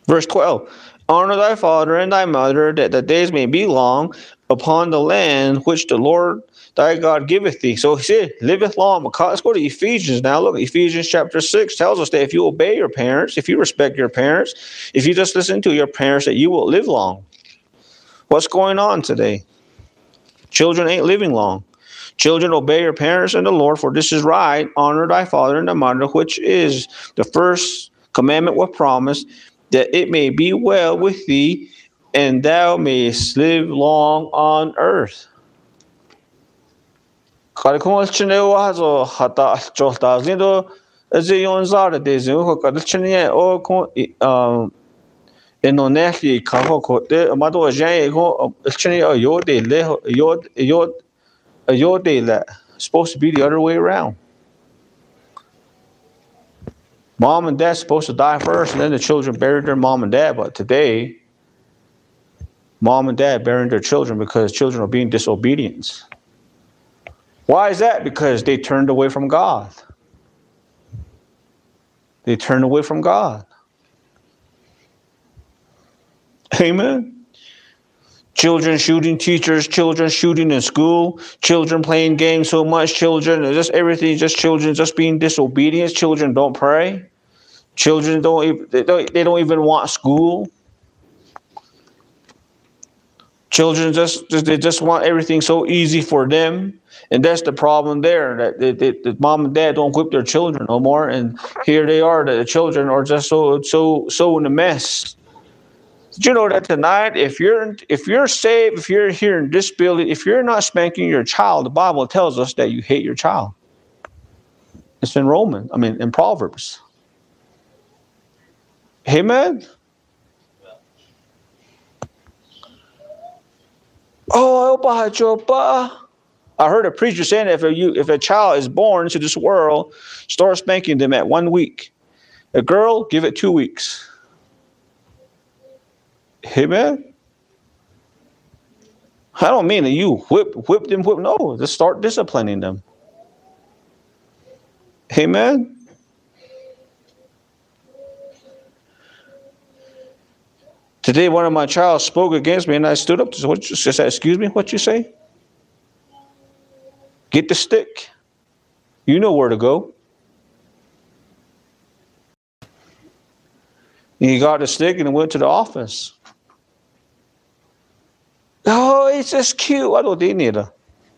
Verse 12. Honor thy father and thy mother, that the days may be long upon the land which the Lord thy God giveth thee. So he said, liveth long. Let's go to Ephesians now. Look, Ephesians chapter 6 tells us that if you obey your parents, if you respect your parents, if you just listen to your parents, that you will live long. What's going on today? Children ain't living long. Children, obey your parents and the Lord, for this is right. Honor thy father and thy mother, which is the first commandment with promise, that it may be well with thee, and thou mayest live long on earth. Supposed to be the other way around. Mom and dad's supposed to die first, and then the children buried their mom and dad. But today, mom and dad burying their children because children are being disobedient. Why is that? Because they turned away from God. They turned away from God. Amen. Children shooting teachers, children shooting in school, children playing games so much, children, just everything, just children just being disobedient. Children don't pray. Children they don't even want school. Children they just want everything so easy for them, and that's the problem there. That the mom and dad don't whip their children no more, and here they are. That the children are just so in a mess. Did you know that tonight, if you're saved, if you're here in this building, if you're not spanking your child, the Bible tells us that you hate your child. It's in in Proverbs. Amen. I heard a preacher saying that if a child is born into this world, start spanking them at 1 week. A girl, give it 2 weeks. Amen. I don't mean that you whip them. No, just start disciplining them. Amen. Today, one of my child spoke against me, and I stood up. She said, "Excuse me, what you say? Get the stick. You know where to go." And he got the stick and went to the office. Oh, it's just cute. I don't need it.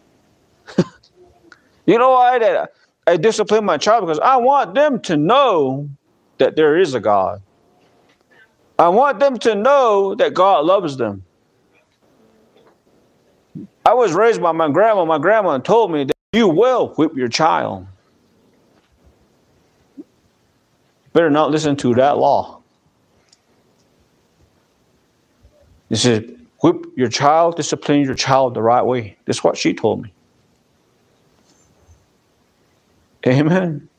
You know why? I discipline my child because I want them to know that there is a God. I want them to know that God loves them. I was raised by my grandma. My grandma told me that you will whip your child. Better not listen to that law. It says, whip your child, discipline your child the right way. That's what she told me. Amen.